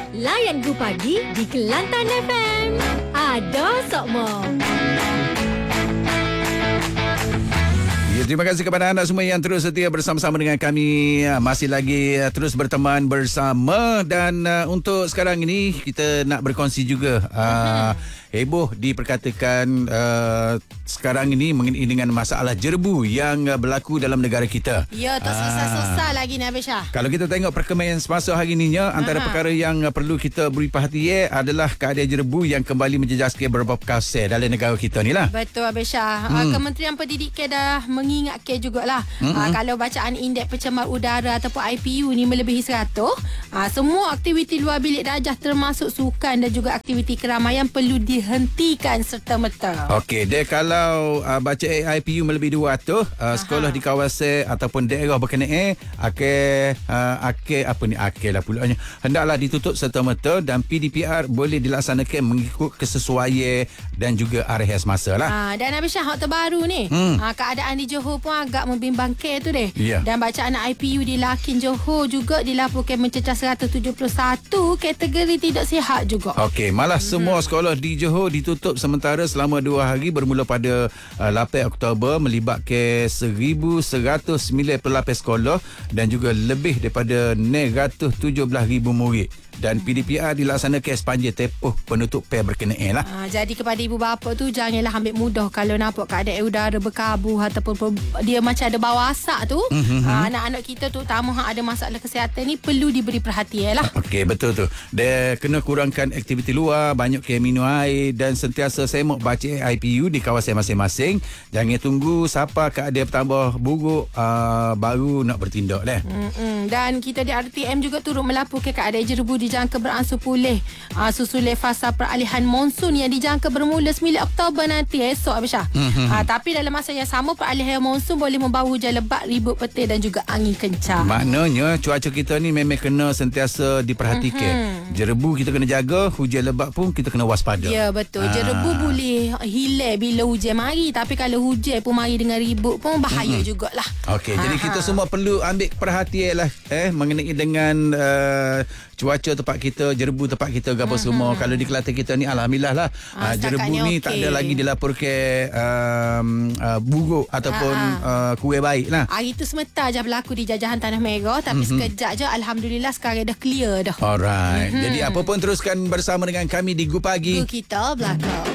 Layan Gu Pagi di Kelantan FM. Ada Sokmo. Ya, terima kasih kepada anda semua yang terus setia bersama-sama dengan kami. Masih lagi terus berteman bersama. Dan untuk sekarang ini kita nak berkongsi juga heboh diperkatakan sekarang ini mengenai dengan masalah jerbu yang berlaku dalam negara kita. Ya, tak selesai-selesai lagi ni Abis Syah. Kalau kita tengok perkembangan semasa hari ini, antara perkara yang perlu kita beri perhatian adalah keadaan jerbu yang kembali menjejaskan beberapa kawasan dalam negara kita ni lah. Betul Abis Syah. Kementerian Pendidikan dah mengingatkan jugalah kalau bacaan indeks pencemar udara ataupun IPU ni melebihi 100, semua aktiviti luar bilik darjah termasuk sukan dan juga aktiviti keramaian perlu dihentikan serta-merta. Okey, dia kalau bacaan IPU melebihi 200, sekolah di kawasan ataupun daerah berkenaan hendaklah ditutup serta-merta dan PDPR boleh dilaksanakan mengikut kesesuaian dan juga arahan semasa lah. Dan Abis Syah, hak terbaru ni, keadaan di Johor pun agak membimbangkan tu deh. Yeah. Dan bacaan IPU di Lakin Johor juga dilaporkan mencecah 171 kategori tidak sihat juga. Okey, malah semua sekolah di Johor ditutup sementara selama 2 hari bermula pada 8 Oktober melibatkan 1,198 sekolah dan juga lebih daripada 917,000 murid. Dan PDPR dilaksanakan sepanjang tempoh penutupan berkenaan lah. Jadi kepada ibu bapa tu janganlah ambil mudah kalau nampak keadaan udara berkabut ataupun dia macam ada bau asap tu. Anak-anak kita terutama ada masalah kesihatan ni perlu diberi perhatian lah. Okey, betul tu. Dia kena kurangkan aktiviti luar, banyak minum air dan sentiasa semok baca IPU di kawasan masing-masing. Jangan tunggu siapa keadaan bertambah buruk baru nak bertindak lah. Dan kita di RTM juga turut melaporkan keadaan jerbu dijangka beransur pulih susulan fasa peralihan monsun yang dijangka bermula 9 Oktober nanti esok Abis Syah. Tapi dalam masa yang sama peralihan monsun boleh membawa hujan lebat, ribut petir dan juga angin kencang. Maknanya cuaca kita ni memang kena sentiasa diperhatikan. Jerbu kita kena jaga, hujan lebat pun kita kena waspada. Ya, betul. Jerbu boleh hilang bila hujan mari, tapi kalau hujan pun mari dengan ribut pun bahaya jugalah. Okey, jadi kita semua perlu ambil perhatian lah mengenai dengan cuaca tempat kita, jerbu tempat kita apa semua. Kalau di Kelantan kita ni alhamdulillah lah jerbu ni tak ada lagi dilaporkan buruk ataupun kurang baik lah. Hari tu sementara je berlaku di Jajahan Tanah Merah, tapi sekejap je alhamdulillah sekarang dah clear dah. Alright. Jadi apa pun teruskan bersama dengan kami di Gu Pagi. Gu Kita Belakang.